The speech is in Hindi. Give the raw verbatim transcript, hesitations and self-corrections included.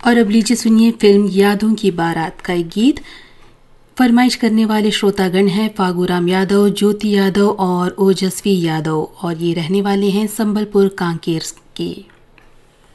और अब लीजिए सुनिए फिल्म यादों की बारात का एक गीत। फरमाइश करने वाले श्रोतागण हैं फागूराम यादव, ज्योति यादव और ओजस्वी यादव, और ये रहने वाले हैं संबलपुर कांकेर के।